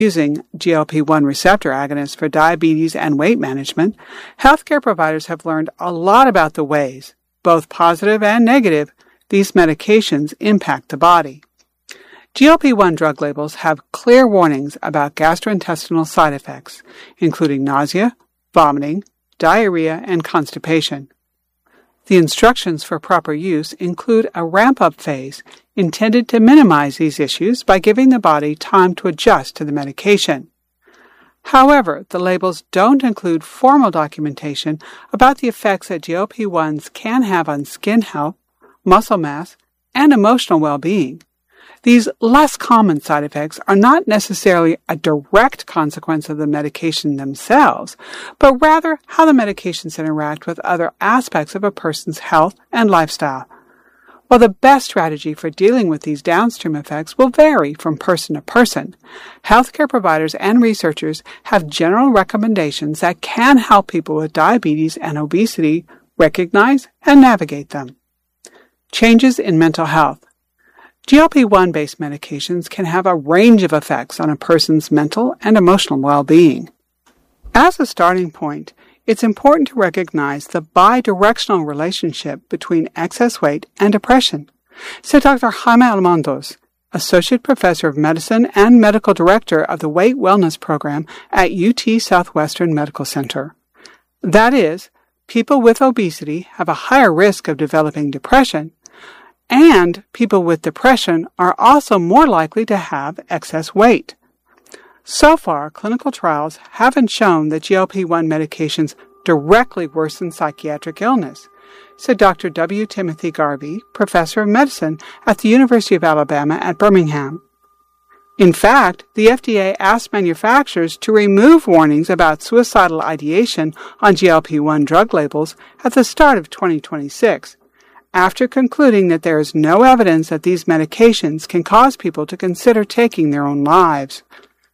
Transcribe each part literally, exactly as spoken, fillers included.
Using G L P one receptor agonists for diabetes and weight management, healthcare providers have learned a lot about the ways, both positive and negative, these medications impact the body. G L P one drug labels have clear warnings about gastrointestinal side effects, including nausea, vomiting, diarrhea, and constipation. The instructions for proper use include a ramp-up phase intended to minimize these issues by giving the body time to adjust to the medication. However, the labels don't include formal documentation about the effects that G L P ones can have on skin health, muscle mass, and emotional well-being. These less common side effects are not necessarily a direct consequence of the medication themselves, but rather how the medications interact with other aspects of a person's health and lifestyle. While the best strategy for dealing with these downstream effects will vary from person to person, healthcare providers and researchers have general recommendations that can help people with diabetes and obesity recognize and navigate them. Changes in mental health. G L P one based medications can have a range of effects on a person's mental and emotional well-being. As a starting point, it's important to recognize the bidirectional relationship between excess weight and depression, said Doctor Jaime Almondos, Associate Professor of Medicine and Medical Director of the Weight Wellness Program at U T Southwestern Medical Center. That is, people with obesity have a higher risk of developing depression, and people with depression are also more likely to have excess weight. So far, clinical trials haven't shown that G L P one medications directly worsen psychiatric illness, said Doctor W. Timothy Garvey, Professor of Medicine at the University of Alabama at Birmingham. In fact, the F D A asked manufacturers to remove warnings about suicidal ideation on G L P one drug labels at the start of twenty twenty-six, after concluding that there is no evidence that these medications can cause people to consider taking their own lives.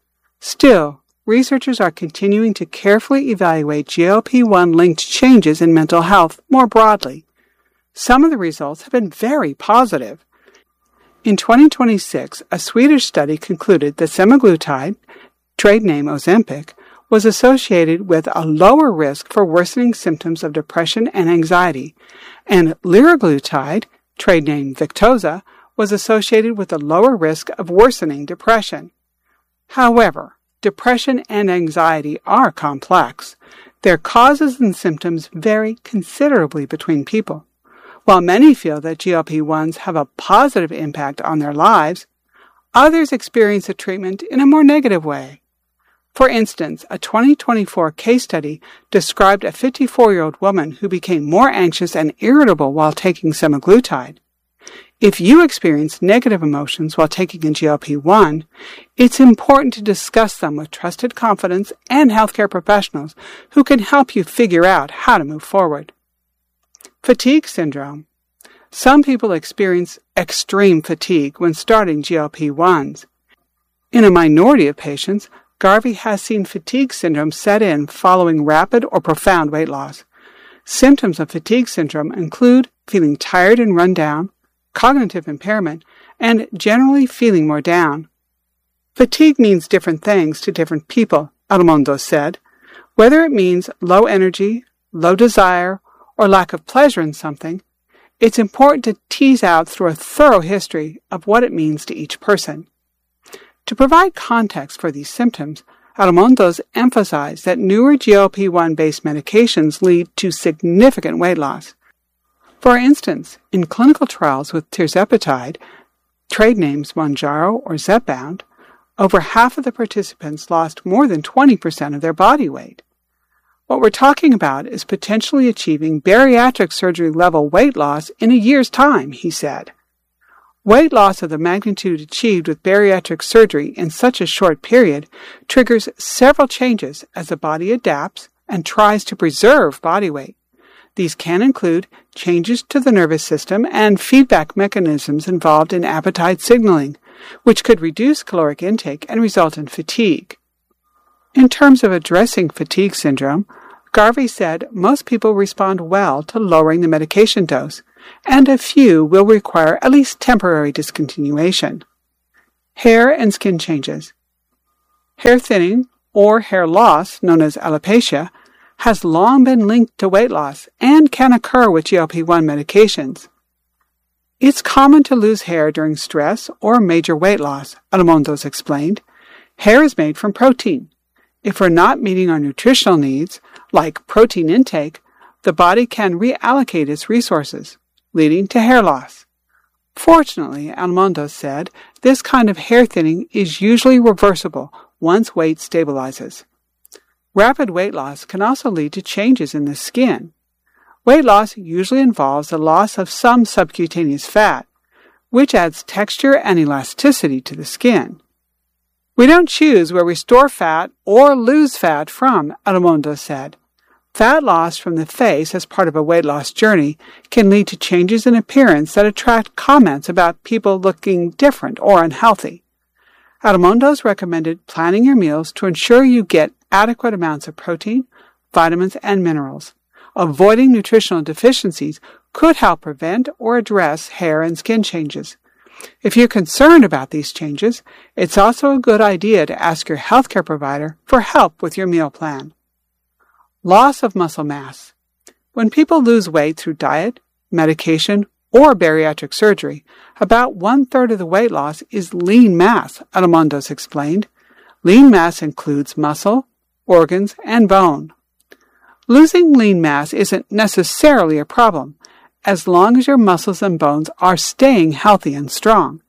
Still, researchers are continuing to carefully evaluate G L P one linked changes in mental health more broadly. Some of the results have been very positive. In twenty twenty-six, a Swedish study concluded that semaglutide, trade name Ozempic, was associated with a lower risk for worsening symptoms of depression and anxiety, and liraglutide, trade name Victoza, was associated with a lower risk of worsening depression. However, depression and anxiety are complex. Their causes and symptoms vary considerably between people. While many feel that G L P ones have a positive impact on their lives, others experience the treatment in a more negative way. For instance, a twenty twenty-four case study described a fifty-four-year-old woman who became more anxious and irritable while taking semaglutide. If you experience negative emotions while taking a G L P one, it's important to discuss them with trusted confidants and healthcare professionals who can help you figure out how to move forward. Fatigue syndrome. Some people experience extreme fatigue when starting G L P ones. In a minority of patients, Garvey has seen fatigue syndrome set in following rapid or profound weight loss. Symptoms of fatigue syndrome include feeling tired and run down, cognitive impairment, and generally feeling more down. Fatigue means different things to different people, Almondos said. Whether it means low energy, low desire, or lack of pleasure in something, it's important to tease out through a thorough history of what it means to each person. To provide context for these symptoms, Almondos emphasized that newer G L P one based medications lead to significant weight loss. For instance, in clinical trials with tirzepatide, trade names Mounjaro or Zepbound, over half of the participants lost more than twenty percent of their body weight. What we're talking about is potentially achieving bariatric surgery level weight loss in a year's time, he said. Weight loss of the magnitude achieved with bariatric surgery in such a short period triggers several changes as the body adapts and tries to preserve body weight. These can include changes to the nervous system and feedback mechanisms involved in appetite signaling, which could reduce caloric intake and result in fatigue. In terms of addressing fatigue syndrome, Garvey said most people respond well to lowering the medication dose, and a few will require at least temporary discontinuation. Hair and skin changes. Hair thinning, or hair loss, known as alopecia, has long been linked to weight loss and can occur with G L P one medications. It's common to lose hair during stress or major weight loss, Almondos explained. Hair is made from protein. If we're not meeting our nutritional needs, like protein intake, the body can reallocate its resources, leading to hair loss. Fortunately, Almondos said, this kind of hair thinning is usually reversible once weight stabilizes. Rapid weight loss can also lead to changes in the skin. Weight loss usually involves the loss of some subcutaneous fat, which adds texture and elasticity to the skin. We don't choose where we store fat or lose fat from, Almondos said. Fat loss from the face as part of a weight loss journey can lead to changes in appearance that attract comments about people looking different or unhealthy. Almondos recommended planning your meals to ensure you get adequate amounts of protein, vitamins, and minerals. Avoiding nutritional deficiencies could help prevent or address hair and skin changes. If you're concerned about these changes, it's also a good idea to ask your healthcare provider for help with your meal plan. Loss of muscle mass. When people lose weight through diet, medication, or bariatric surgery, about one-third of the weight loss is lean mass, Almondos explained. Lean mass includes muscle, organs, and bone. Losing lean mass isn't necessarily a problem, as long as your muscles and bones are staying healthy and strong.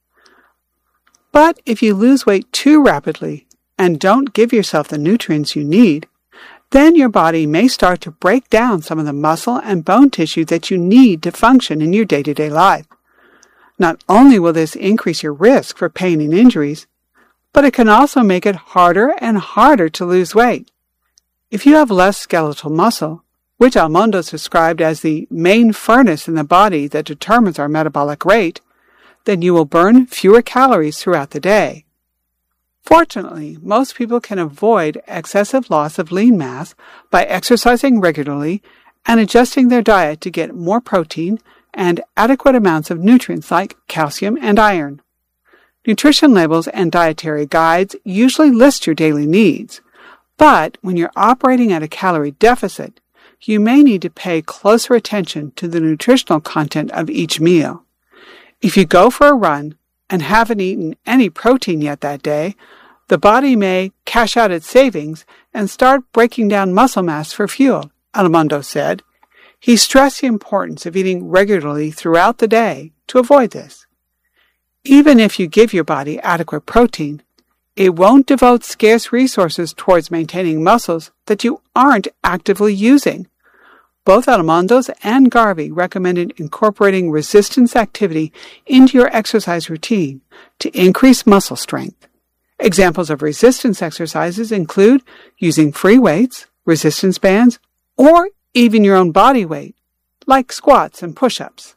But if you lose weight too rapidly and don't give yourself the nutrients you need, then your body may start to break down some of the muscle and bone tissue that you need to function in your day-to-day life. Not only will this increase your risk for pain and injuries, but it can also make it harder and harder to lose weight. If you have less skeletal muscle, which Almondos described as the main furnace in the body that determines our metabolic rate, then you will burn fewer calories throughout the day. Fortunately, most people can avoid excessive loss of lean mass by exercising regularly and adjusting their diet to get more protein and adequate amounts of nutrients like calcium and iron. Nutrition labels and dietary guides usually list your daily needs, but when you're operating at a calorie deficit, you may need to pay closer attention to the nutritional content of each meal. If you go for a run and haven't eaten any protein yet that day, the body may cash out its savings and start breaking down muscle mass for fuel, Almondos said. He stressed the importance of eating regularly throughout the day to avoid this. Even if you give your body adequate protein, it won't devote scarce resources towards maintaining muscles that you aren't actively using. Both Almondos and Garvey recommended incorporating resistance activity into your exercise routine to increase muscle strength. Examples of resistance exercises include using free weights, resistance bands, or even your own body weight, like squats and push-ups.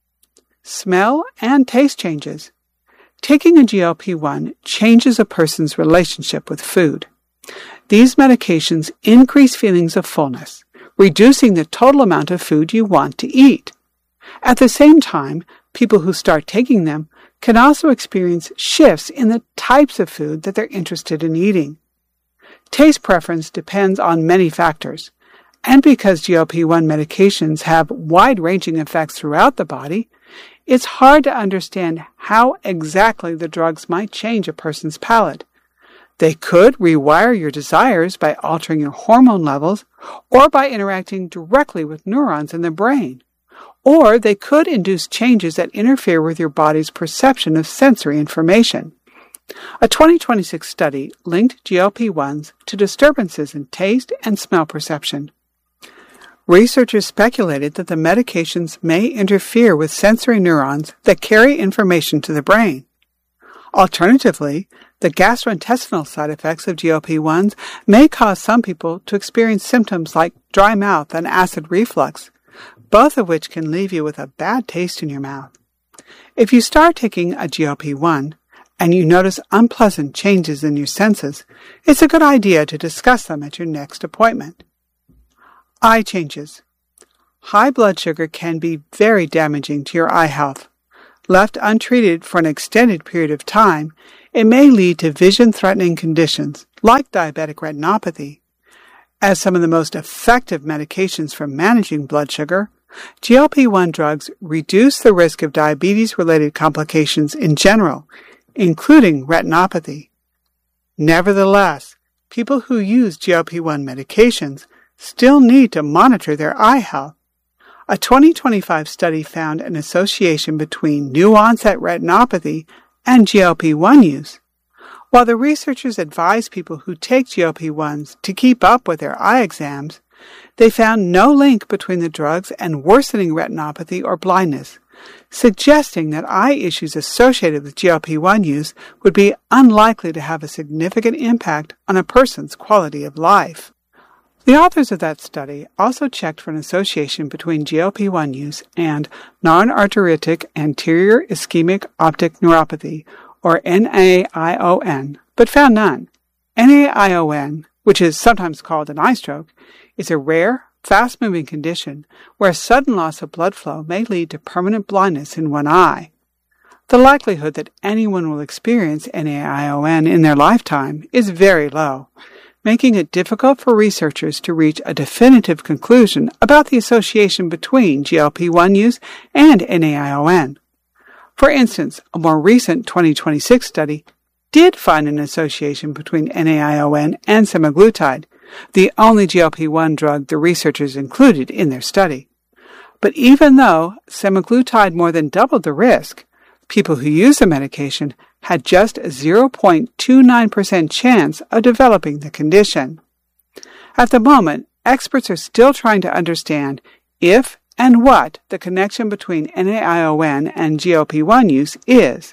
Smell and taste changes. Taking a G L P one changes a person's relationship with food. These medications increase feelings of fullness, reducing the total amount of food you want to eat. At the same time, people who start taking them can also experience shifts in the types of food that they're interested in eating. Taste preference depends on many factors, and because G L P one medications have wide-ranging effects throughout the body, it's hard to understand how exactly the drugs might change a person's palate. They could rewire your desires by altering your hormone levels or by interacting directly with neurons in the brain. Or they could induce changes that interfere with your body's perception of sensory information. A twenty twenty-six study linked G L P ones to disturbances in taste and smell perception. Researchers speculated that the medications may interfere with sensory neurons that carry information to the brain. Alternatively, the gastrointestinal side effects of G L P ones may cause some people to experience symptoms like dry mouth and acid reflux, both of which can leave you with a bad taste in your mouth. If you start taking a G L P one and you notice unpleasant changes in your senses, it's a good idea to discuss them at your next appointment. Eye changes. High blood sugar can be very damaging to your eye health. Left untreated for an extended period of time, it may lead to vision-threatening conditions like diabetic retinopathy. As some of the most effective medications for managing blood sugar, G L P one drugs reduce the risk of diabetes-related complications in general, including retinopathy. Nevertheless, people who use G L P one medications still need to monitor their eye health. A twenty twenty-five study found an association between new-onset retinopathy and G L P one use. While the researchers advised people who take G L P ones to keep up with their eye exams, they found no link between the drugs and worsening retinopathy or blindness, suggesting that eye issues associated with G L P one use would be unlikely to have a significant impact on a person's quality of life. The authors of that study also checked for an association between G L P one use and non-arteritic anterior ischemic optic neuropathy, or N A I O N, but found none. N A I O N, which is sometimes called an eye stroke, is a rare, fast-moving condition where sudden loss of blood flow may lead to permanent blindness in one eye. The likelihood that anyone will experience N A I O N in their lifetime is very low, making it difficult for researchers to reach a definitive conclusion about the association between G L P one use and N A I O N. For instance, a more recent twenty twenty-six study did find an association between N A I O N and semaglutide, the only G L P one drug the researchers included in their study. But even though semaglutide more than doubled the risk, people who use the medication had just a zero point two nine percent chance of developing the condition. At the moment, experts are still trying to understand if and what the connection between N A I O N and G L P one use is.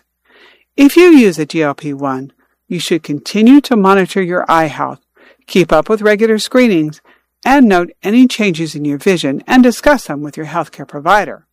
If you use a G L P one, you should continue to monitor your eye health, keep up with regular screenings, and note any changes in your vision and discuss them with your healthcare provider.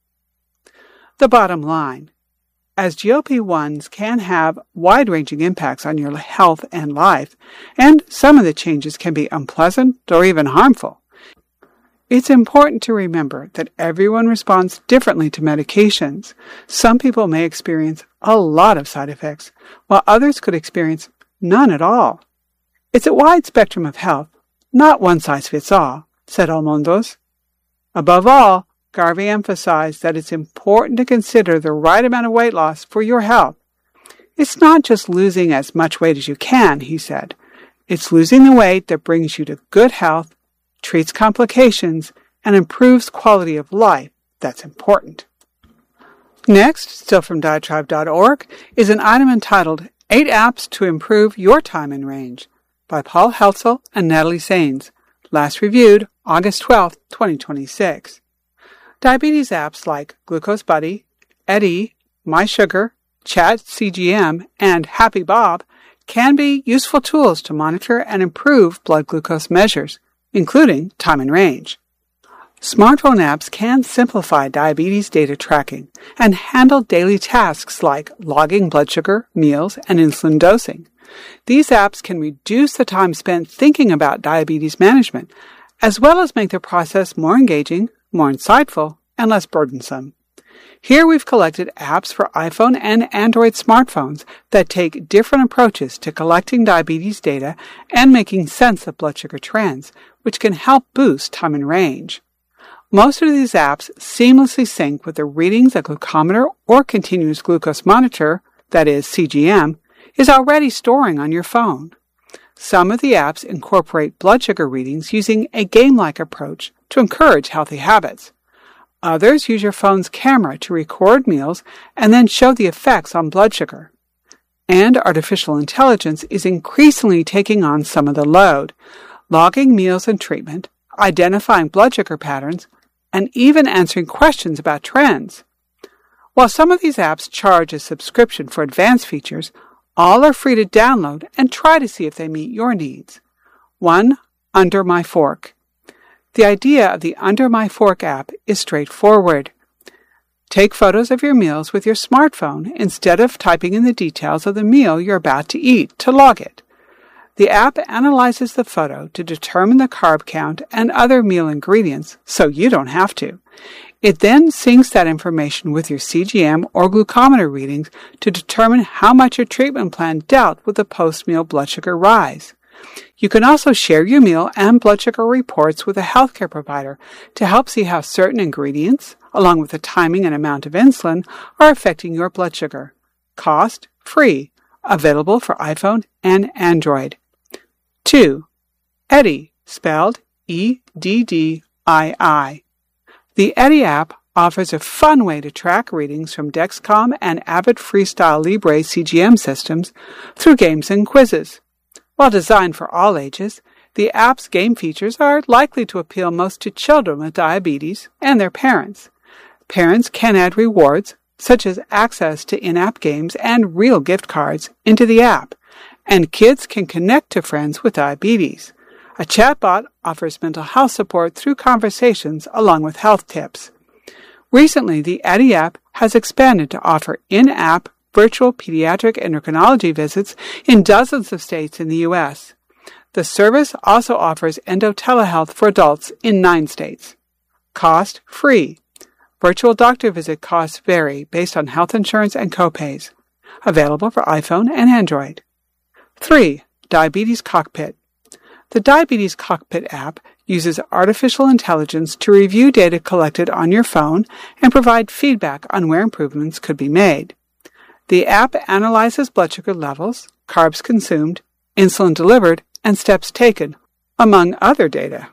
The bottom line: as G L P ones can have wide-ranging impacts on your health and life, and some of the changes can be unpleasant or even harmful, it's important to remember that everyone responds differently to medications. Some people may experience a lot of side effects, while others could experience none at all. It's a wide spectrum of health, not one size fits all, said Almondos. Above all, Garvey emphasized that it's important to consider the right amount of weight loss for your health. It's not just losing as much weight as you can, he said. It's losing the weight that brings you to good health, treats complications, and improves quality of life that's important. Next, still from diatribe dot org, is an item entitled Eight Apps to Improve Your Time in Range by Paul Heltzel and Natalie Sains, last reviewed August twelfth, twenty twenty-six. Diabetes apps like Glucose Buddy, Eddie, MySugar, Chat C G M, and Happy Bob can be useful tools to monitor and improve blood glucose measures, including time in range. Smartphone apps can simplify diabetes data tracking and handle daily tasks like logging blood sugar, meals, and insulin dosing. These apps can reduce the time spent thinking about diabetes management, as well as make the process more engaging, more insightful, and less burdensome. Here we've collected apps for iPhone and Android smartphones that take different approaches to collecting diabetes data and making sense of blood sugar trends, which can help boost time in range. Most of these apps seamlessly sync with the readings a glucometer or continuous glucose monitor, that is C G M, is already storing on your phone. Some of the apps incorporate blood sugar readings using a game-like approach to encourage healthy habits. Others use your phone's camera to record meals and then show the effects on blood sugar. And artificial intelligence is increasingly taking on some of the load, logging meals and treatment, identifying blood sugar patterns, and even answering questions about trends. While some of these apps charge a subscription for advanced features, all are free to download and try to see if they meet your needs. One, Under My Fork. The idea of the Under My Fork app is straightforward. Take photos of your meals with your smartphone instead of typing in the details of the meal you're about to eat to log it. The app analyzes the photo to determine the carb count and other meal ingredients, so you don't have to. It then syncs that information with your C G M or glucometer readings to determine how much your treatment plan dealt with the post-meal blood sugar rise. You can also share your meal and blood sugar reports with a healthcare provider to help see how certain ingredients, along with the timing and amount of insulin, are affecting your blood sugar. Cost free. Available for iPhone and Android. two. Eddie, spelled E D D I I. The Eddie app offers a fun way to track readings from Dexcom and Abbott Freestyle Libre C G M systems through games and quizzes. While designed for all ages, the app's game features are likely to appeal most to children with diabetes and their parents. Parents can add rewards, such as access to in-app games and real gift cards, into the app, and kids can connect to friends with diabetes. A chatbot offers mental health support through conversations along with health tips. Recently, the Eddie app has expanded to offer in-app virtual pediatric endocrinology visits in dozens of states in the U S. The service also offers endo-telehealth for adults in nine states. Cost free. Virtual doctor visit costs vary based on health insurance and copays. Available for iPhone and Android. three. Diabetes Cockpit. The Diabetes Cockpit app uses artificial intelligence to review data collected on your phone and provide feedback on where improvements could be made. The app analyzes blood sugar levels, carbs consumed, insulin delivered, and steps taken, among other data.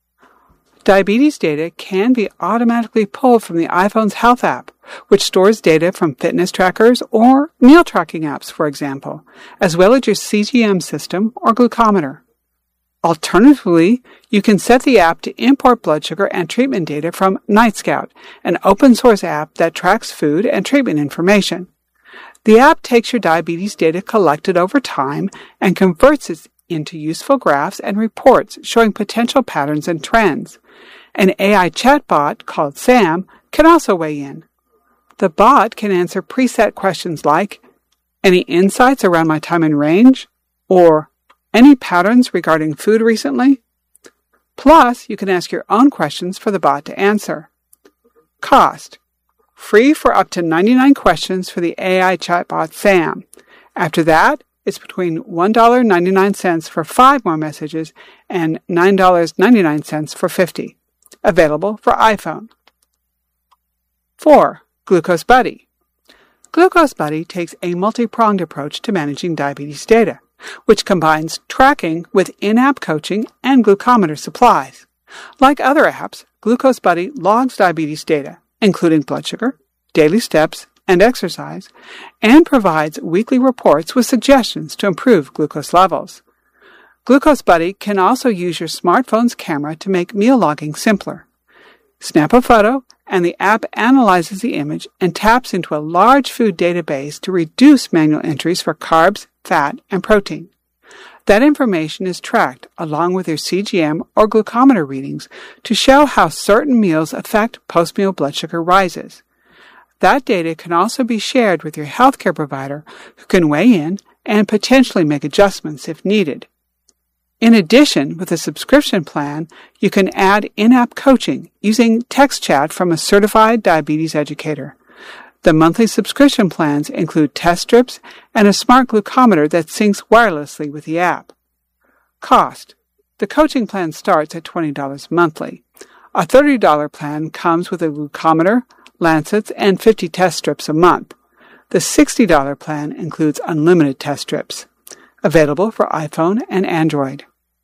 Diabetes data can be automatically pulled from the iPhone's Health app, which stores data from fitness trackers or meal tracking apps, for example, as well as your C G M system or glucometer. Alternatively, you can set the app to import blood sugar and treatment data from NightScout, an open-source app that tracks food and treatment information. The app takes your diabetes data collected over time and converts it into useful graphs and reports showing potential patterns and trends. An A I chatbot called Sam can also weigh in. The bot can answer preset questions like, "Any insights around my time and range?" or "Any patterns regarding food recently?" Plus, you can ask your own questions for the bot to answer. Cost. Free for up to ninety-nine questions for the A I chatbot Sam. After that, it's between one dollar and ninety-nine cents for five more messages and nine dollars and ninety-nine cents for fifty. Available for iPhone. four. Glucose Buddy. Glucose Buddy takes a multi-pronged approach to managing diabetes data, which combines tracking with in-app coaching and glucometer supplies. Like other apps, Glucose Buddy logs diabetes data, including blood sugar, daily steps, and exercise, and provides weekly reports with suggestions to improve glucose levels. Glucose Buddy can also use your smartphone's camera to make meal logging simpler. Snap a photo, and the app analyzes the image and taps into a large food database to reduce manual entries for carbs, fat, and protein. That information is tracked along with your C G M or glucometer readings to show how certain meals affect post-meal blood sugar rises. That data can also be shared with your healthcare provider, who can weigh in and potentially make adjustments if needed. In addition, with a subscription plan, you can add in-app coaching using text chat from a certified diabetes educator. The monthly subscription plans include test strips and a smart glucometer that syncs wirelessly with the app. Cost. The coaching plan starts at twenty dollars monthly. A thirty dollars plan comes with a glucometer, lancets, and fifty test strips a month. The sixty dollars plan includes unlimited test strips. Available for iPhone and Android.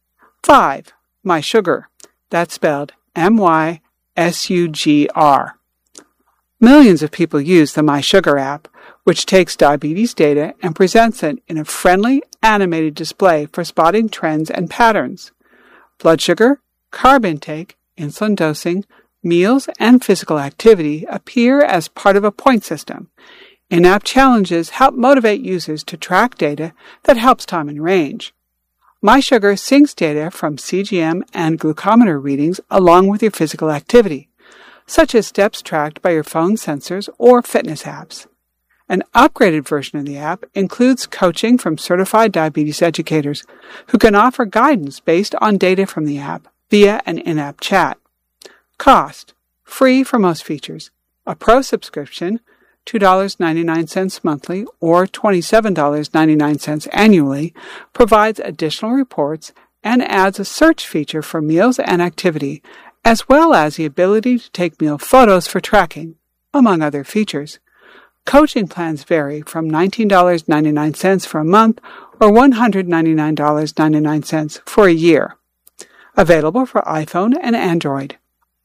five. MySugr. That's spelled M Y S U G R. Millions of people use the MySugr app, which takes diabetes data and presents it in a friendly, animated display for spotting trends and patterns. Blood sugar, carb intake, insulin dosing, meals, and physical activity appear as part of a point system. In-app challenges help motivate users to track data that helps time and range. MySugr syncs data from C G M and glucometer readings along with your physical activity, such as steps tracked by your phone sensors or fitness apps. An upgraded version of the app includes coaching from certified diabetes educators who can offer guidance based on data from the app via an in-app chat. Cost. free for most features. A Pro subscription, two dollars and ninety-nine cents monthly or twenty-seven dollars and ninety-nine cents annually, provides additional reports and adds a search feature for meals and activity, as well as the ability to take meal photos for tracking, among other features. Coaching plans vary from nineteen dollars and ninety-nine cents for a month or one hundred ninety-nine dollars and ninety-nine cents for a year. Available for iPhone and Android.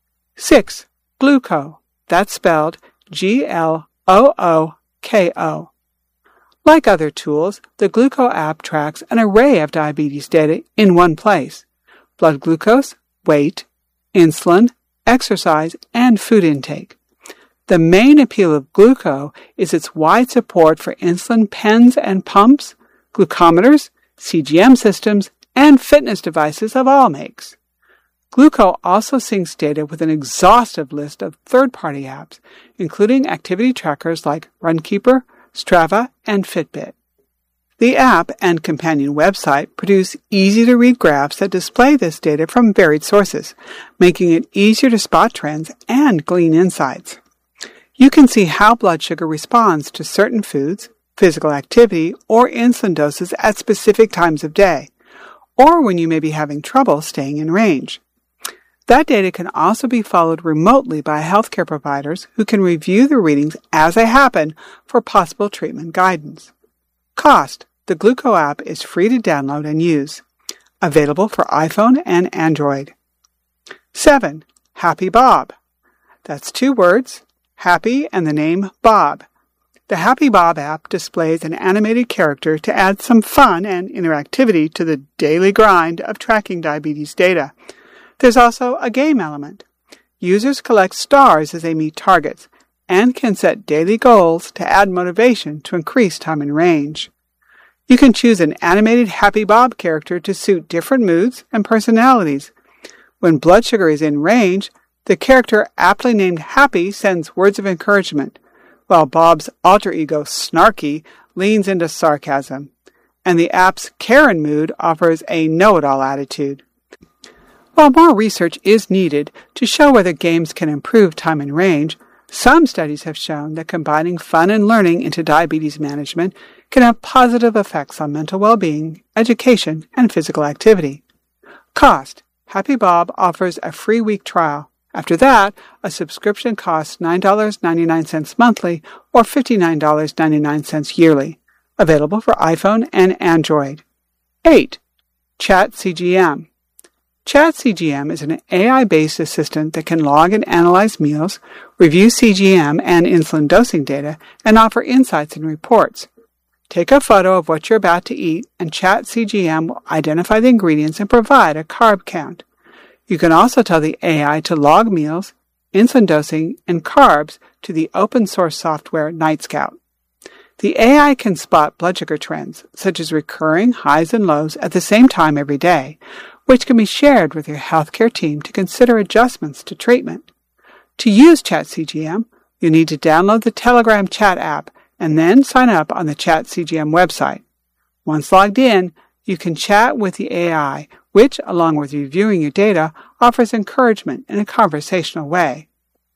six. Glooko. That's spelled G L O O K O. Like other tools, the Glooko app tracks an array of diabetes data in one place: blood glucose, weight, insulin, exercise, and food intake. The main appeal of Glooko is its wide support for insulin pens and pumps, glucometers, C G M systems, and fitness devices of all makes. Glooko also syncs data with an exhaustive list of third-party apps, including activity trackers like Runkeeper, Strava, and Fitbit. The app and companion website produce easy-to-read graphs that display this data from varied sources, making it easier to spot trends and glean insights. You can see how blood sugar responds to certain foods, physical activity, or insulin doses at specific times of day, or when you may be having trouble staying in range. That data can also be followed remotely by healthcare providers who can review the readings as they happen for possible treatment guidance. Cost. The Glooko app is free to download and use. Available for iPhone and Android. seven. Happy Bob. That's two words, Happy and the name Bob. The Happy Bob app displays an animated character to add some fun and interactivity to the daily grind of tracking diabetes data. There's also a game element. Users collect stars as they meet targets and can set daily goals to add motivation to increase time in range. You can choose an animated Happy Bob character to suit different moods and personalities. When blood sugar is in range, the character aptly named Happy sends words of encouragement, while Bob's alter ego Snarky leans into sarcasm, and the app's Karen mood offers a know-it-all attitude. While more research is needed to show whether games can improve time in range, some studies have shown that combining fun and learning into diabetes management can have positive effects on mental well-being, education, and physical activity. Cost. Happy Bob offers a free week trial. After that, a subscription costs nine dollars and ninety-nine cents monthly or fifty-nine dollars and ninety-nine cents yearly. Available for iPhone and Android. eight. Chat C G M. Chat C G M is an A I-based assistant that can log and analyze meals, review C G M and insulin dosing data, and offer insights and reports. Take a photo of what you're about to eat, and Chat C G M will identify the ingredients and provide a carb count. You can also tell the A I to log meals, insulin dosing, and carbs to the open-source software NightScout. The A I can spot blood sugar trends, such as recurring highs and lows at the same time every day, which can be shared with your healthcare team to consider adjustments to treatment. To use Chat C G M, you need to download the Telegram chat app and then sign up on the Chat C G M website. Once logged in, you can chat with the A I, which, along with reviewing your data, offers encouragement in a conversational way.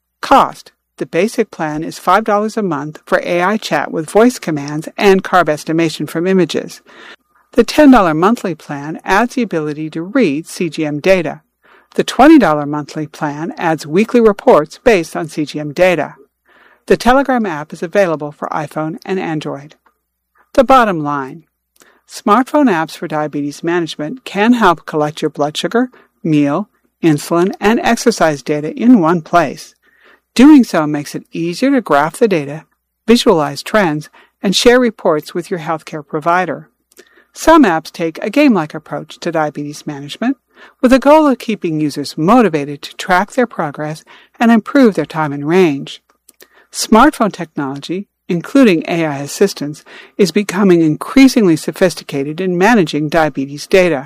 Cost. The basic plan is five dollars a month for A I chat with voice commands and carb estimation from images. The ten dollars monthly plan adds the ability to read C G M data. The twenty dollars monthly plan adds weekly reports based on C G M data. The Telegram app is available for iPhone and Android. The bottom line. Smartphone apps for diabetes management can help collect your blood sugar, meal, insulin, and exercise data in one place. Doing so makes it easier to graph the data, visualize trends, and share reports with your healthcare provider. Some apps take a game-like approach to diabetes management, with the goal of keeping users motivated to track their progress and improve their time in range. Smartphone technology, including A I assistants, is becoming increasingly sophisticated in managing diabetes data.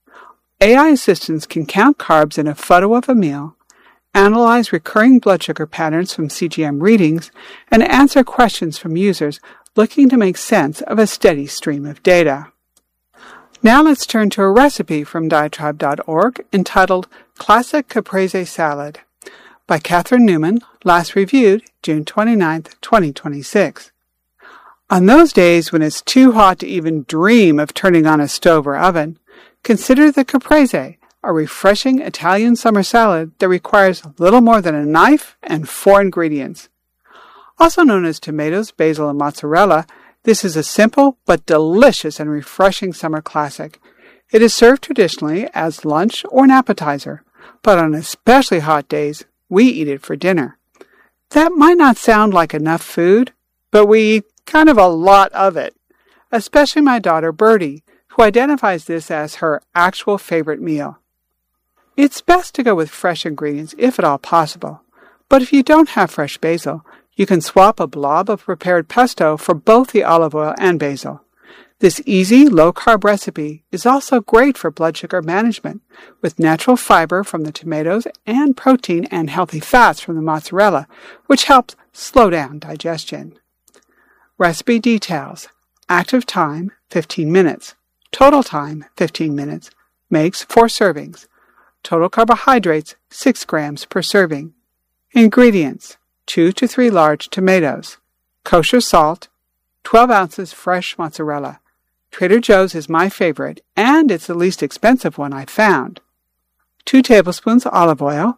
A I assistants can count carbs in a photo of a meal, analyze recurring blood sugar patterns from C G M readings, and answer questions from users looking to make sense of a steady stream of data. Now let's turn to a recipe from diatribe dot org entitled Classic Caprese Salad. by Catherine Newman, last reviewed June twenty-ninth, twenty twenty-six. On those days when it's too hot to even dream of turning on a stove or oven, consider the caprese, a refreshing Italian summer salad that requires little more than a knife and four ingredients. Also known as tomatoes, basil, and mozzarella, this is a simple but delicious and refreshing summer classic. It is served traditionally as lunch or an appetizer, but on especially hot days, we eat it for dinner. That might not sound like enough food, but we eat kind of a lot of it, especially my daughter Bertie, who identifies this as her actual favorite meal. It's best to go with fresh ingredients if at all possible, but if you don't have fresh basil, you can swap a blob of prepared pesto for both the olive oil and basil. This easy, low-carb recipe is also great for blood sugar management, with natural fiber from the tomatoes and protein and healthy fats from the mozzarella, which helps slow down digestion. Recipe details. Active time, fifteen minutes. Total time, fifteen minutes. Makes four servings. Total carbohydrates, six grams per serving. Ingredients. two to three large tomatoes. Kosher salt. twelve ounces fresh mozzarella. Trader Joe's is my favorite, and it's the least expensive one I've found. Two tablespoons olive oil.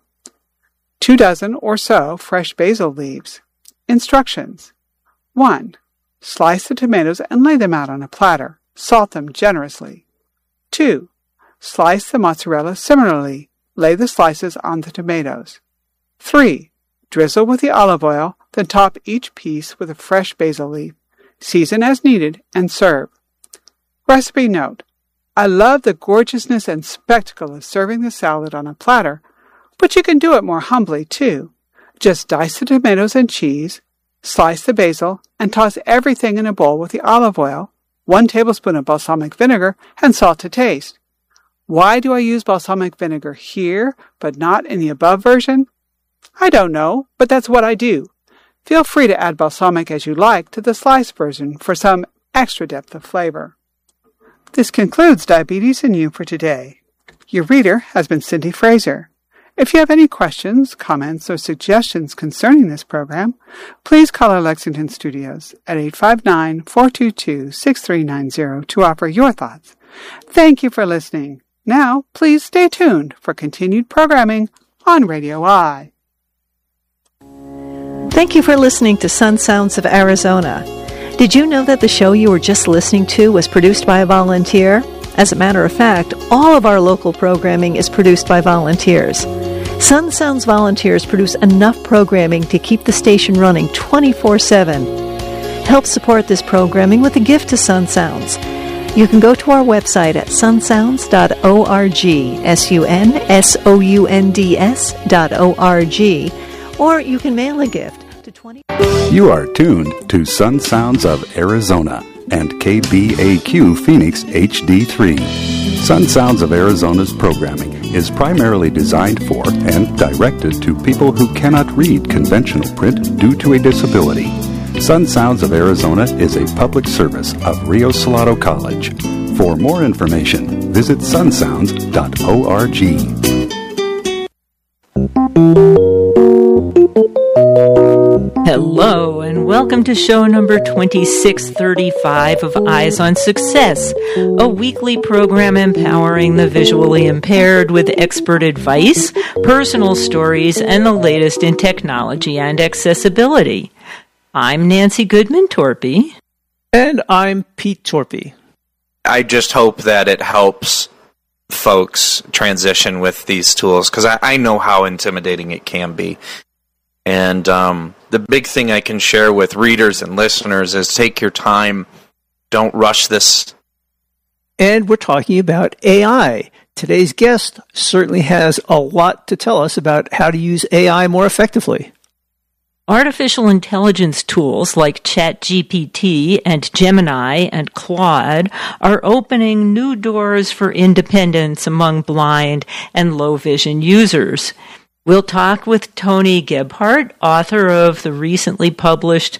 Two dozen or so fresh basil leaves. Instructions. one. Slice the tomatoes and lay them out on a platter. Salt them generously. two. Slice the mozzarella similarly. Lay the slices on the tomatoes. three. Drizzle with the olive oil, then top each piece with a fresh basil leaf. Season as needed and serve. Recipe note. I love the gorgeousness and spectacle of serving the salad on a platter, but you can do it more humbly too. Just dice the tomatoes and cheese, slice the basil, and toss everything in a bowl with the olive oil, one tablespoon of balsamic vinegar, and salt to taste. Why do I use balsamic vinegar here, but not in the above version? I don't know, but that's what I do. Feel free to add balsamic as you like to the sliced version for some extra depth of flavor. This concludes Diabetes and You for today. Your reader has been Cindy Fraser. If you have any questions, comments, or suggestions concerning this program, please call our Lexington studios at eight five nine, four two two, six three nine zero to offer your thoughts. Thank you for listening. Now, please stay tuned for continued programming on Radio I. Thank you for listening to Sun Sounds of Arizona. Did you know that the show you were just listening to was produced by a volunteer? As a matter of fact, all of our local programming is produced by volunteers. Sun Sounds volunteers produce enough programming to keep the station running twenty-four seven. Help support this programming with a gift to Sun Sounds. You can go to our website at sun sounds dot org, S U N S O U N D S dot O R G, or you can mail a gift to twenty... You are tuned to Sun Sounds of Arizona and K B A Q Phoenix H D three. Sun Sounds of Arizona's programming is primarily designed for and directed to people who cannot read conventional print due to a disability. Sun Sounds of Arizona is a public service of Rio Salado College. For more information, visit sun sounds dot org. Hello, and welcome to show number twenty-six thirty-five of Eyes on Success, a weekly program empowering the visually impaired with expert advice, personal stories, and the latest in technology and accessibility. I'm Nancy Goodman Torpy. And I'm Pete Torpy. I just hope that it helps folks transition with these tools, because I, I know how intimidating it can be. And um, the big thing I can share with readers and listeners is take your time. Don't rush this. And we're talking about A I. Today's guest certainly has a lot to tell us about how to use A I more effectively. Artificial intelligence tools like ChatGPT and Gemini and Claude are opening new doors for independence among blind and low-vision users. We'll talk with Tony Gebhardt, author of the recently published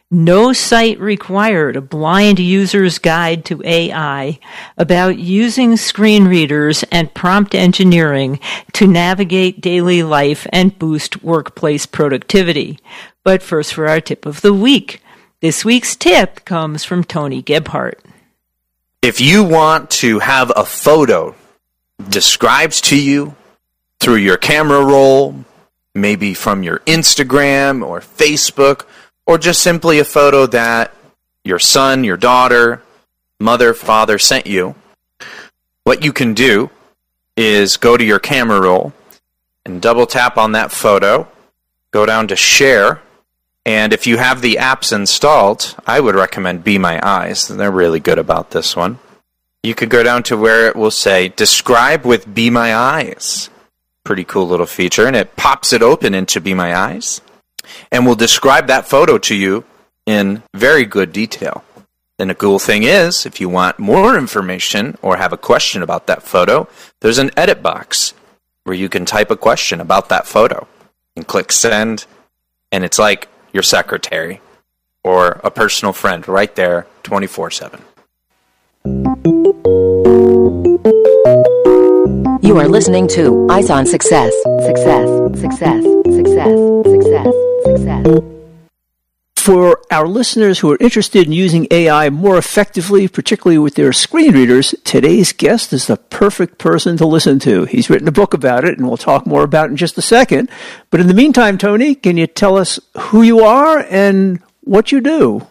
No Sight Required, a blind user's guide to A I, about using screen readers and prompt engineering to navigate daily life and boost workplace productivity. But first for our tip of the week. This week's tip comes from Tony Gebhardt. If you want to have a photo described to you through your camera roll, maybe from your Instagram or Facebook, or just simply a photo that your son, your daughter, mother, father sent you, what you can do is go to your camera roll and double tap on that photo, go down to share, and if you have the apps installed, I would recommend Be My Eyes. They're really good about this one. You could go down to where it will say, describe with Be My Eyes. Pretty cool little feature, and it pops it open into Be My Eyes, and will describe that photo to you in very good detail. Then the cool thing is, if you want more information or have a question about that photo, there's an edit box where you can type a question about that photo and click send, and it's like your secretary or a personal friend right there twenty-four seven. You are listening to Eyes on Success. Success, success, success, success, success. For our listeners who are interested in using A I more effectively, particularly with their screen readers, today's guest is the perfect person to listen to. He's written a book about it, and we'll talk more about it in just a second. But in the meantime, Tony, can you tell us who you are and what you do?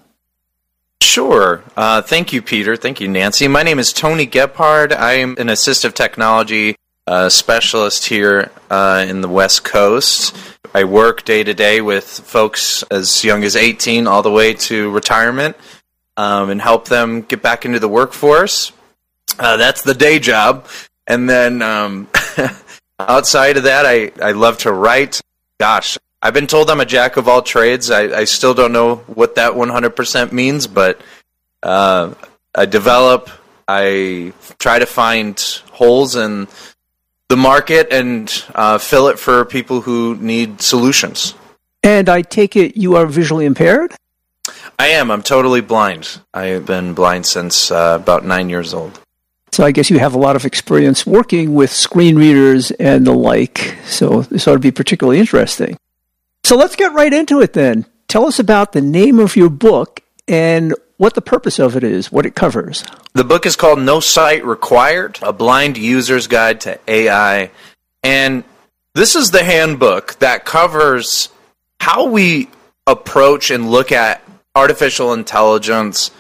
Sure. Uh, thank you, Peter. Thank you, Nancy. My name is Tony Gebhardt. I am an assistive technology uh, specialist here uh, in the West Coast. I work day to day with folks as young as eighteen all the way to retirement um, and help them get back into the workforce. Uh, that's the day job. And then um, outside of that, I, I love to write. Gosh, I've been told I'm a jack of all trades. I, I still don't know what that one hundred percent means, but uh, I develop, I try to find holes in the market and uh, fill it for people who need solutions. And I take it you are visually impaired? I am. I'm totally blind. I have been blind since uh, about nine years old. So I guess you have a lot of experience working with screen readers and the like, so this ought to be particularly interesting. So let's get right into it then. Tell us about the name of your book and what the purpose of it is, what it covers. The book is called No Sight Required, a blind user's guide to A I. And this is the handbook that covers how we approach and look at artificial intelligence,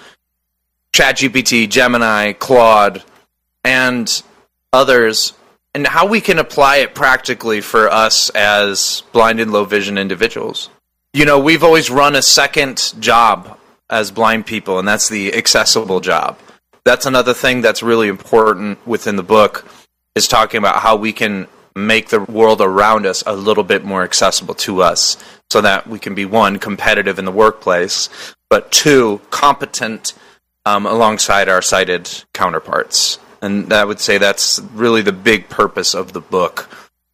ChatGPT, Gemini, Claude, and others, and how we can apply it practically for us as blind and low vision individuals. You know, we've always run a second job as blind people, and that's the accessible job. That's another thing that's really important within the book, is talking about how we can make the world around us a little bit more accessible to us so that we can be, one, competitive in the workplace, but two, competent um, alongside our sighted counterparts. And I would say that's really the big purpose of the book,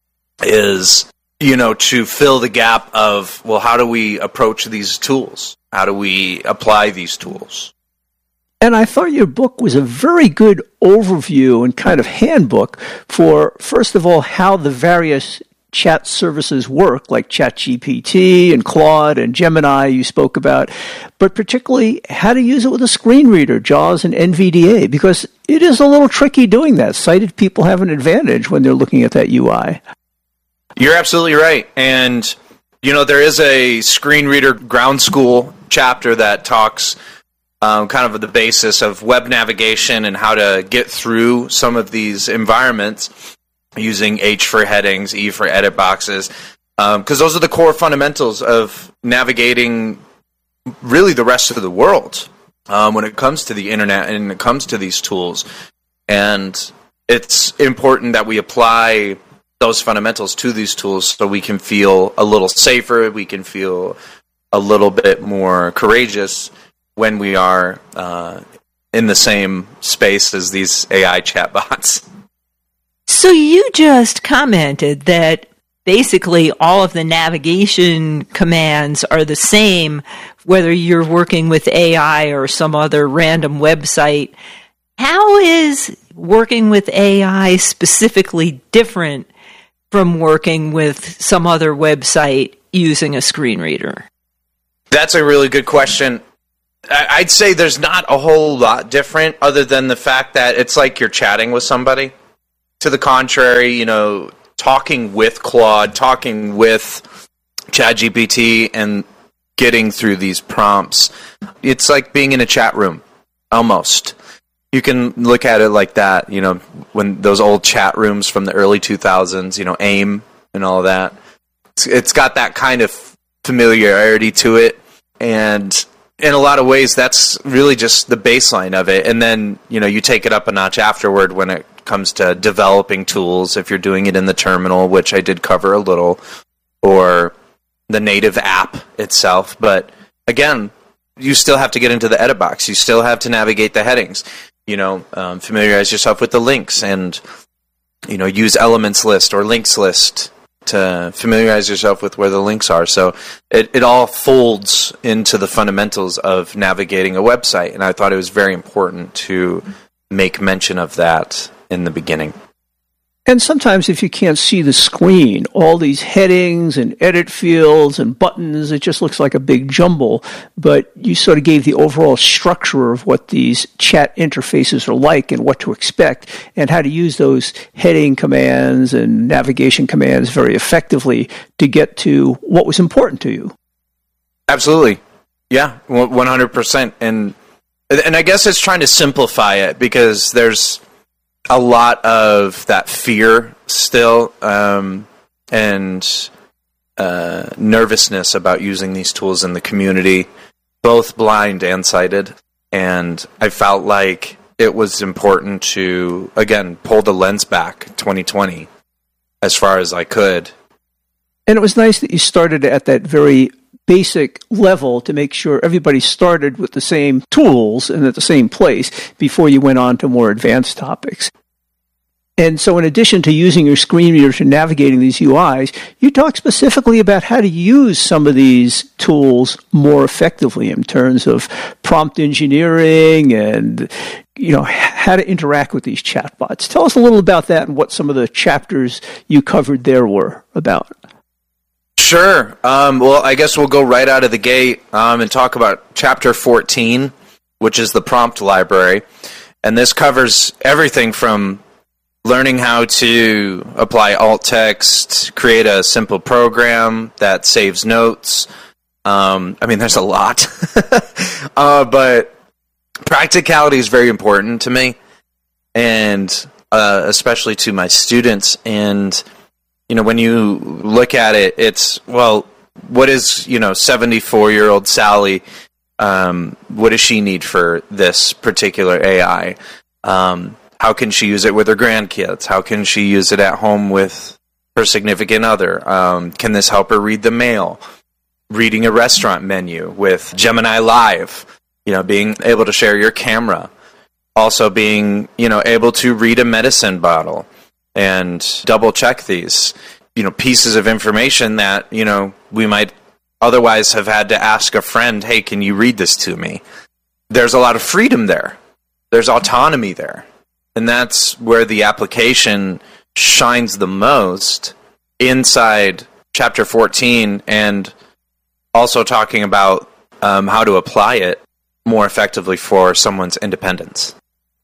is, you know, to fill the gap of, well, how do we approach these tools? How do we apply these tools? And I thought your book was a very good overview and kind of handbook for, first of all, how the various chat services work, like ChatGPT and Claude and Gemini you spoke about, but particularly how to use it with a screen reader, JAWS and N V D A, because it is a little tricky doing that. Sighted people have an advantage when they're looking at that U I. You're absolutely right. And, you know, there is a screen reader ground school chapter that talks um, kind of the basis of web navigation and how to get through some of these environments using H for headings, E for edit boxes, because um, those are the core fundamentals of navigating really the rest of the world um, when it comes to the internet and it comes to these tools. And it's important that we apply those fundamentals to these tools so we can feel a little safer, we can feel a little bit more courageous when we are uh, in the same space as these A I chatbots. So you just commented that basically all of the navigation commands are the same, whether you're working with A I or some other random website. How is working with A I specifically different from working with some other website using a screen reader? That's a really good question. I'd say there's not a whole lot different other than the fact that it's like you're chatting with somebody. To the contrary, you know, talking with Claude, talking with ChatGPT and getting through these prompts, it's like being in a chat room, almost. You can look at it like that, you know, when those old chat rooms from the early two thousands, you know, AIM and all that. It's, it's got that kind of familiarity to it, and in a lot of ways, that's really just the baseline of it. And then, you know, you take it up a notch afterward when it comes to developing tools, if you're doing it in the terminal, which I did cover a little, or the native app itself. But again, you still have to get into the edit box. You still have to navigate the headings. You know, um, familiarize yourself with the links and, you know, use elements list or links list to familiarize yourself with where the links are. So it, it all folds into the fundamentals of navigating a website. And I thought it was very important to make mention of that in the beginning. And sometimes if you can't see the screen, all these headings and edit fields and buttons, it just looks like a big jumble. But you sort of gave the overall structure of what these chat interfaces are like and what to expect and how to use those heading commands and navigation commands very effectively to get to what was important to you. Absolutely. Yeah, one hundred percent. And and I guess it's trying to simplify it because there's a lot of that fear still, um, and uh, nervousness about using these tools in the community, both blind and sighted. And I felt like it was important to, again, pull the lens back twenty twenty as far as I could. And it was nice that you started at that very basic level to make sure everybody started with the same tools and at the same place before you went on to more advanced topics. And so in addition to using your screen reader to navigating these U Is, you talk specifically about how to use some of these tools more effectively in terms of prompt engineering and, you know, how to interact with these chatbots. Tell us a little about that and what some of the chapters you covered there were about. Sure. Um, well, I guess we'll go right out of the gate um, and talk about Chapter fourteen, which is the prompt library. And this covers everything from learning how to apply alt text, create a simple program that saves notes. Um, I mean, there's a lot. uh, but practicality is very important to me, and uh, especially to my students. And you know, when you look at it, it's, well, what is, you know, seventy-four-year-old Sally, um, what does she need for this particular A I? Um, how can she use it with her grandkids? How can she use it at home with her significant other? Um, can this help her read the mail? Reading a restaurant menu with Gemini Live, you know, being able to share your camera. Also being, you know, able to read a medicine bottle and double check these, you know, pieces of information that, you know, we might otherwise have had to ask a friend, hey, can you read this to me? There's a lot of freedom there. There's autonomy there. And that's where the application shines the most inside Chapter fourteen, and also talking about um, how to apply it more effectively for someone's independence.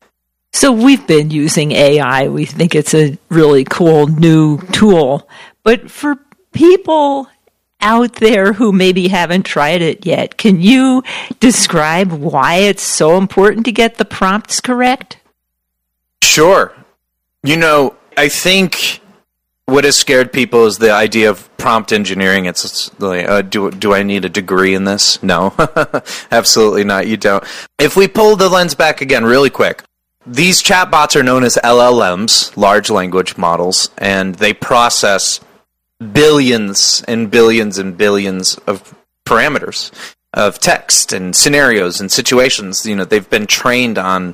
So we've been using A I. We think it's a really cool new tool. But for people out there who maybe haven't tried it yet, can you describe why it's so important to get the prompts correct? Sure. You know, I think what has scared people is the idea of prompt engineering. It's like, uh, do, do I need a degree in this? No, absolutely not. You don't. If we pull the lens back again really quick, these chatbots are known as L L Ms, large language models, and they process billions and billions and billions of parameters of text and scenarios and situations. You know, they've been trained on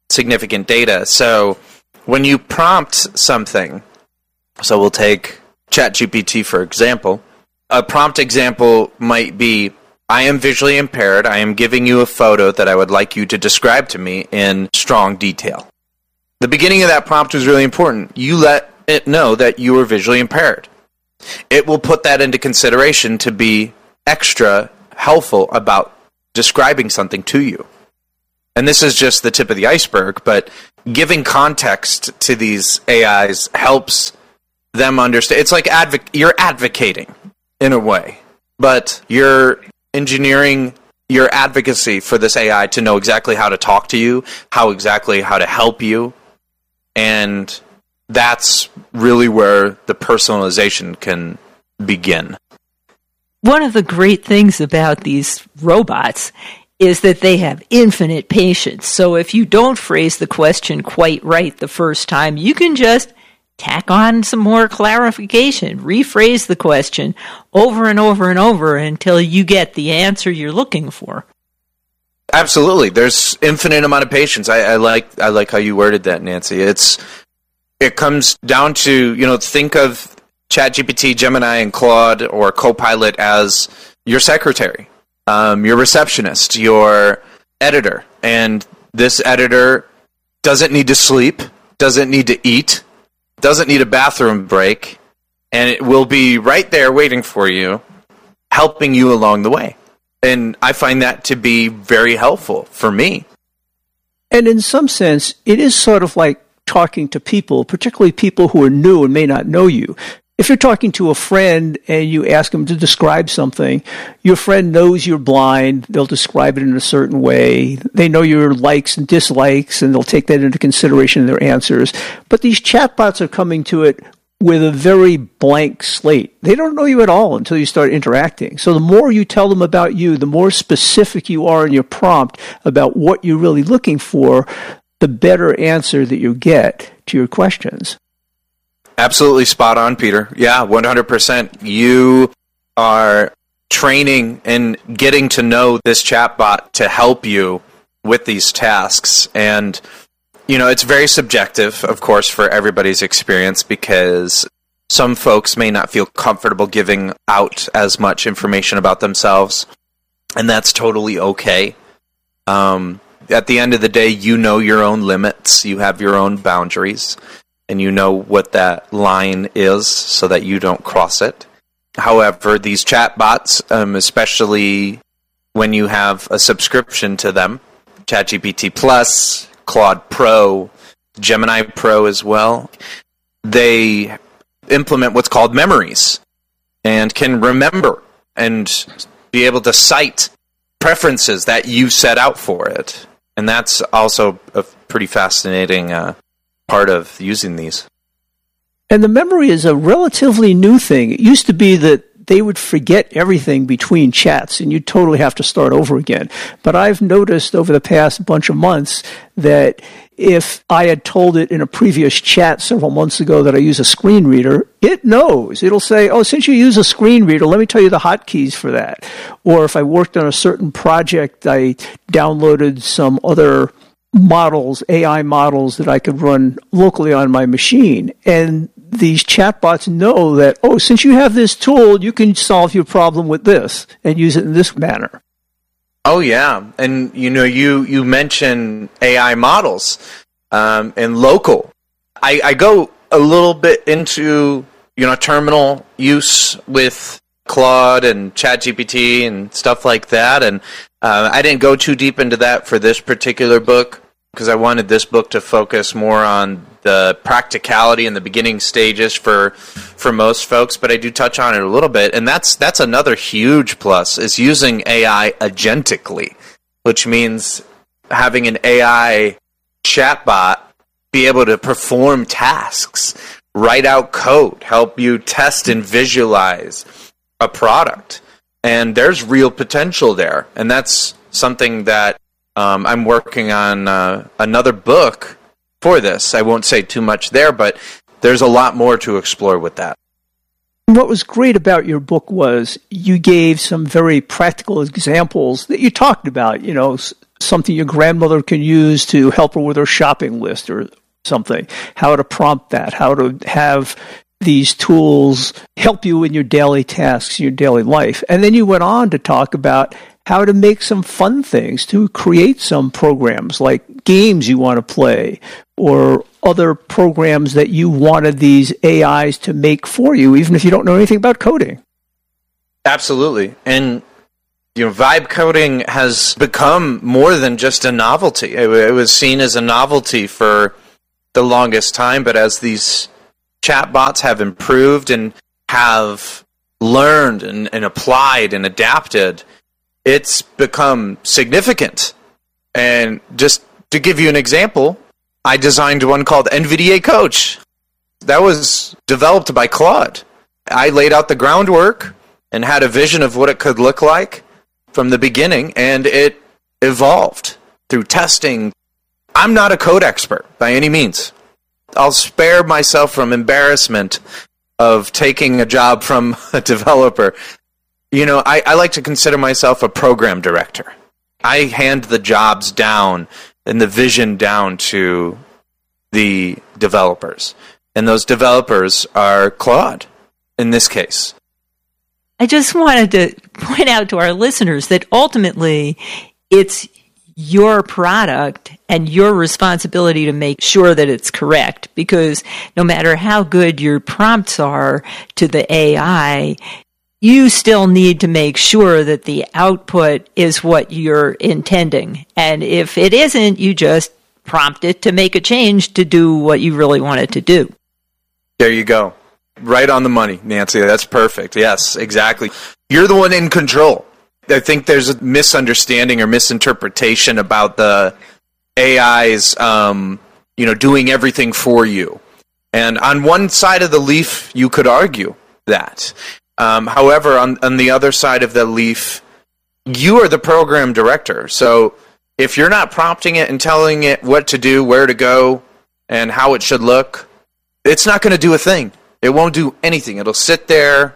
significant data. So when you prompt something, so we'll take ChatGPT, for example, a prompt example might be, I am visually impaired. I am giving you a photo that I would like you to describe to me in strong detail. The beginning of that prompt was really important. You let it know that you are visually impaired. It will put that into consideration to be extra helpful about describing something to you. And this is just the tip of the iceberg, but giving context to these A Is helps them understand. It's like advo- you're advocating in a way, but you're engineering your advocacy for this A I to know exactly how to talk to you, how exactly how to help you, and that's really where the personalization can begin. One of the great things about these robots is that they have infinite patience. So if you don't phrase the question quite right the first time, you can just tack on some more clarification, rephrase the question over and over and over until you get the answer you're looking for. Absolutely. There's infinite amount of patience. I, I like I like how you worded that, Nancy. It's it comes down to, you know, think of ChatGPT, Gemini, and Claude or Copilot as your secretary, um, your receptionist, your editor. And this editor doesn't need to sleep, doesn't need to eat, doesn't need a bathroom break, and it will be right there waiting for you, helping you along the way. And I find that to be very helpful for me. And in some sense, it is sort of like talking to people, particularly people who are new and may not know you. If you're talking to a friend and you ask them to describe something, your friend knows you're blind. They'll describe it in a certain way. They know your likes and dislikes, and they'll take that into consideration in their answers. But these chatbots are coming to it with a very blank slate. They don't know you at all until you start interacting. So the more you tell them about you, the more specific you are in your prompt about what you're really looking for, the better answer that you get to your questions. Absolutely spot on, Peter. Yeah, one hundred percent. You are training and getting to know this chatbot to help you with these tasks. And, you know, it's very subjective, of course, for everybody's experience, because some folks may not feel comfortable giving out as much information about themselves, and that's totally okay. Um, at the end of the day, you know your own limits. You have your own boundaries. And you know what that line is so that you don't cross it. However, these chatbots, um, especially when you have a subscription to them, ChatGPT Plus, Claude Pro, Gemini Pro as well, they implement what's called memories and can remember and be able to cite preferences that you set out for it. And that's also a pretty fascinating uh part of using these. And the memory is a relatively new thing. It used to be that they would forget everything between chats and you'd totally have to start over again. But I've noticed over the past bunch of months that if I had told it in a previous chat several months ago that I use a screen reader, it knows. It'll say, oh, since you use a screen reader, let me tell you the hotkeys for that. Or if I worked on a certain project, I downloaded some other models, A I models that I could run locally on my machine. And these chatbots know that, oh, since you have this tool, you can solve your problem with this and use it in this manner. Oh, yeah. And, you know, you, you mentioned A I models um, and local. I, I go a little bit into, you know, terminal use with Claude and ChatGPT and stuff like that. And uh, I didn't go too deep into that for this particular book, because I wanted this book to focus more on the practicality and the beginning stages for for most folks, but I do touch on it a little bit, and that's that's another huge plus, is using A I agentically, which means having an A I chatbot be able to perform tasks, write out code, help you test and visualize a product. And there's real potential there, and that's something that Um, I'm working on uh, another book for this. I won't say too much there, but there's a lot more to explore with that. What was great about your book was you gave some very practical examples that you talked about, you know, something your grandmother can use to help her with her shopping list or something, how to prompt that, how to have these tools help you in your daily tasks, your daily life. And then you went on to talk about how to make some fun things, to create some programs like games you want to play or other programs that you wanted these A Is to make for you, even if you don't know anything about coding. Absolutely. And you know, vibe coding has become more than just a novelty. It, it was seen as a novelty for the longest time, but as these chatbots have improved and have learned and, and applied and adapted, it's become significant. And just to give you an example, I designed one called N V D A Coach. That was developed by Claude. I laid out the groundwork and had a vision of what it could look like from the beginning, and it evolved through testing. I'm not a code expert by any means. I'll spare myself from embarrassment of taking a job from a developer. You know, I, I like to consider myself a program director. I hand the jobs down and the vision down to the developers. And those developers are Claude, in this case. I just wanted to point out to our listeners that ultimately it's your product and your responsibility to make sure that it's correct, because no matter how good your prompts are to the A I, you still need to make sure that the output is what you're intending. And if it isn't, you just prompt it to make a change to do what you really want it to do. There you go. Right on the money, Nancy. That's perfect. Yes, exactly. You're the one in control. I think there's a misunderstanding or misinterpretation about the A Is, um, you know, doing everything for you. And on one side of the leaf, you could argue that. Um, however, on, on the other side of the leaf, you are the program director. So if you're not prompting it and telling it what to do, where to go, and how it should look, it's not going to do a thing. It won't do anything. It'll sit there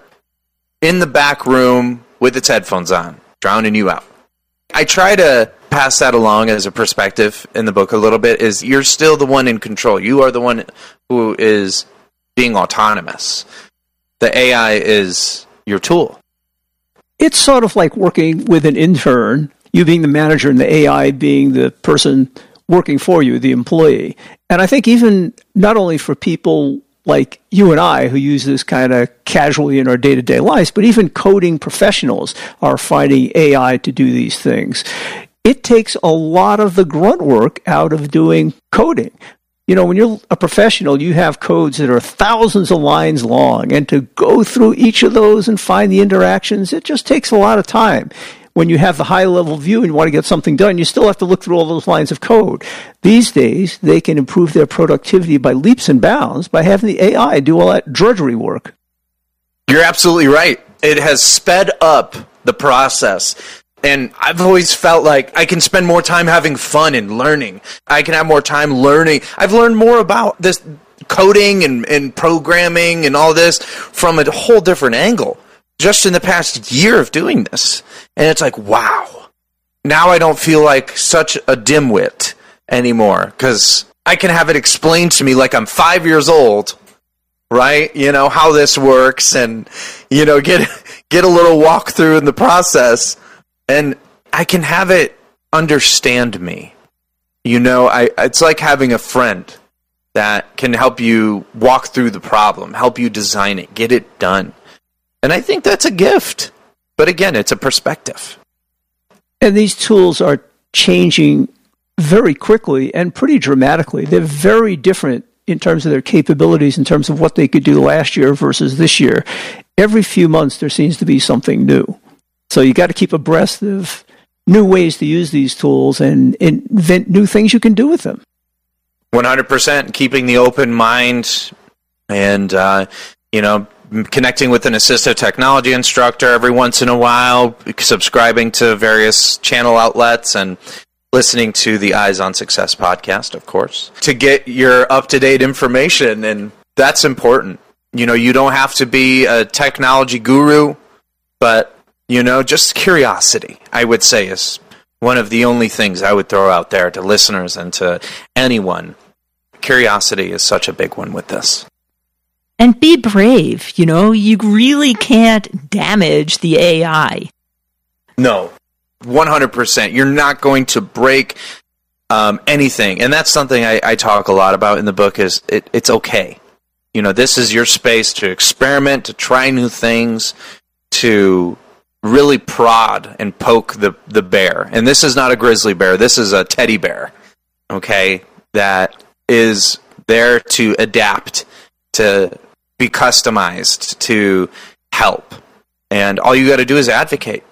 in the back room with its headphones on, drowning you out. I try to pass that along as a perspective in the book a little bit, is you're still the one in control. You are the one who is being autonomous. The A I is your tool. It's sort of like working with an intern, you being the manager and the A I being the person working for you, the employee. And I think even not only for people like you and I who use this kind of casually in our day-to-day lives, but even coding professionals are finding A I to do these things. It takes a lot of the grunt work out of doing coding. You know, when you're a professional, you have codes that are thousands of lines long, and to go through each of those and find the interactions, it just takes a lot of time. When you have the high-level view and you want to get something done, you still have to look through all those lines of code. These days, they can improve their productivity by leaps and bounds by having the A I do all that drudgery work. You're absolutely right. It has sped up the process. And I've always felt like I can spend more time having fun and learning. I can have more time learning. I've learned more about this coding and, and programming and all this from a whole different angle just in the past year of doing this. And it's like, wow. Now I don't feel like such a dimwit anymore, because I can have it explained to me like I'm five years old, right? You know, how this works, and, you know, get get a little walkthrough in the process, and I can have it understand me. You know, I it's like having a friend that can help you walk through the problem, help you design it, get it done. And I think that's a gift. But again, it's a perspective. And these tools are changing very quickly and pretty dramatically. They're very different in terms of their capabilities, in terms of what they could do last year versus this year. Every few months, there seems to be something new. So you got to keep abreast of new ways to use these tools and invent new things you can do with them. one hundred percent. Keeping the open mind and, uh, you know, connecting with an assistive technology instructor every once in a while, subscribing to various channel outlets, and listening to the Eyes on Success podcast, of course, to get your up-to-date information. And that's important. You know, you don't have to be a technology guru, but, you know, just curiosity, I would say, is one of the only things I would throw out there to listeners and to anyone. Curiosity is such a big one with this. And be brave, you know, you really can't damage the A I. No, one hundred percent. You're not going to break um, anything. And that's something I, I talk a lot about in the book is it, it's okay. You know, this is your space to experiment, to try new things, to really prod and poke the, the bear. And this is not a grizzly bear. This is a teddy bear, okay, that is there to adapt, to be customized, to help. And all you got to do is advocate.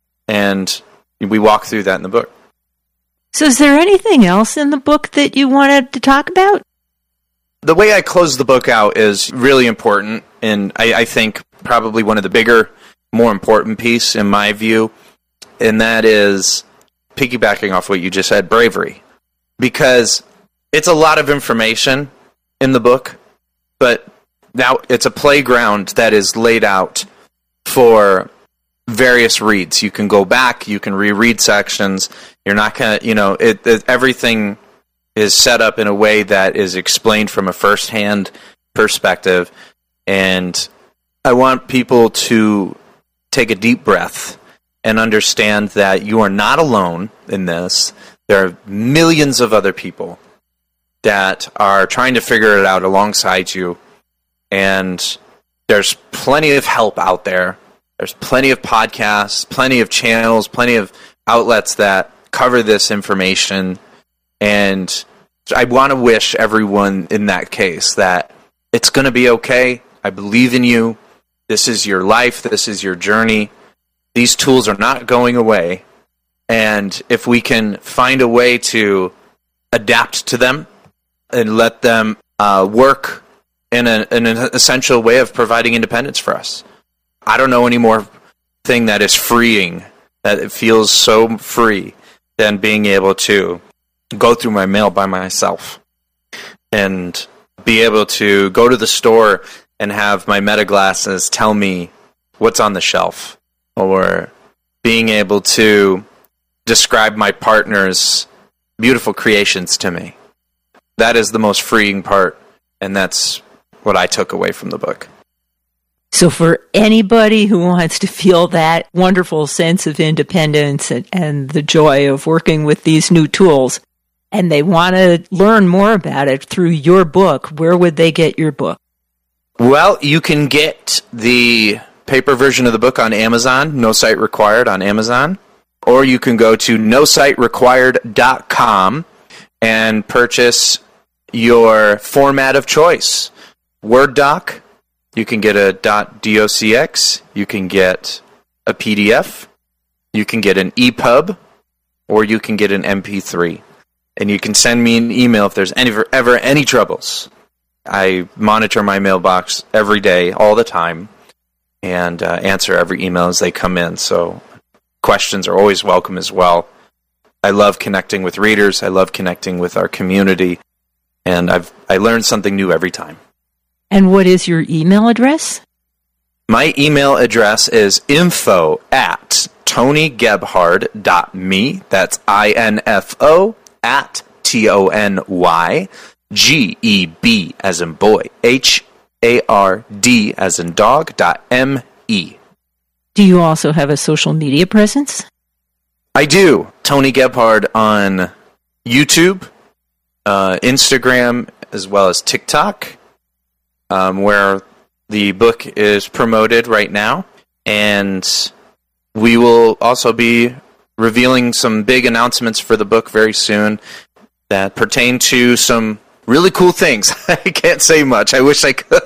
And we walk through that in the book. So is there anything else in the book that you wanted to talk about? The way I close the book out is really important, and I, I think probably one of the bigger, more important piece in my view, and that is piggybacking off what you just said, bravery. Because it's a lot of information in the book, but now it's a playground that is laid out for various reads. You can go back, you can reread sections. You're not going to, you know, it, it, everything is set up in a way that is explained from a first-hand perspective. And I want people to take a deep breath and understand that you are not alone in this. There are millions of other people that are trying to figure it out alongside you. And there's plenty of help out there. There's plenty of podcasts, plenty of channels, plenty of outlets that cover this information. And I want to wish everyone in that case that it's going to be okay. I believe in you. This is your life. This is your journey. These tools are not going away. And if we can find a way to adapt to them and let them uh, work in, a, in an essential way of providing independence for us. I don't know any more thing that is freeing, that it feels so free, than being able to go through my mail by myself and be able to go to the store and have my Meta glasses tell me what's on the shelf, or being able to describe my partner's beautiful creations to me. That is the most freeing part, and that's what I took away from the book. So for anybody who wants to feel that wonderful sense of independence and, and the joy of working with these new tools, and they want to learn more about it through your book, where would they get your book? Well, you can get the paper version of the book on Amazon, No Site Required on Amazon, or you can go to no site required dot com and purchase your format of choice. Word doc, you can get a .docx, you can get a P D F, you can get an E P U B, or you can get an M P three. And you can send me an email if there's any, ever any troubles. I monitor my mailbox every day, all the time, and uh, answer every email as they come in. So questions are always welcome as well. I love connecting with readers. I love connecting with our community. And I've I learned something new every time. And what is your email address? My email address is info at tonygebhard dot me. That's I N F O at T O N Y G E B as in boy, H A R D as in dog, dot M E. Do you also have a social media presence? I do. Tony Gebhard on YouTube, uh, Instagram, as well as TikTok, um, where the book is promoted right now. And we will also be revealing some big announcements for the book very soon that pertain to some really cool things. I can't say much. I wish I could.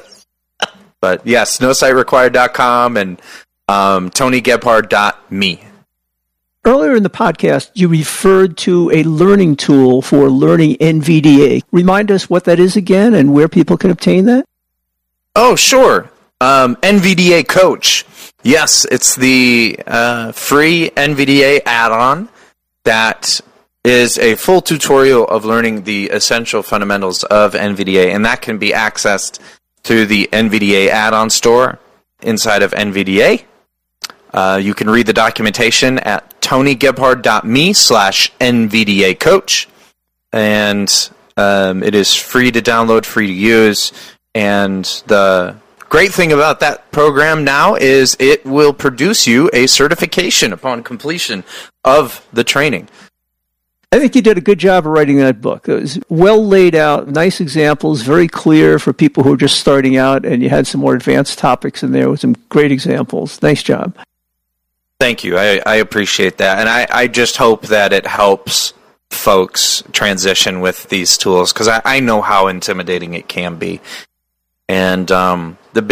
But yes, no site required dot com and um, tony gebhard dot me. Earlier in the podcast, you referred to a learning tool for learning N V D A. Remind us what that is again and where people can obtain that? Oh, sure. Um, N V D A Coach. Yes, it's the uh, free N V D A add-on that is a full tutorial of learning the essential fundamentals of N V D A, and that can be accessed through the N V D A add-on store inside of N V D A. Uh, you can read the documentation at tony gebhard dot me slash N V D A coach, and um, it is free to download, free to use. And the great thing about that program now is it will produce you a certification upon completion of the training. I think you did a good job of writing that book. It was well laid out, nice examples, very clear for people who are just starting out, and you had some more advanced topics in there with some great examples. Nice job. Thank you. I, I appreciate that. And I, I just hope that it helps folks transition with these tools, because I, I know how intimidating it can be. And um, the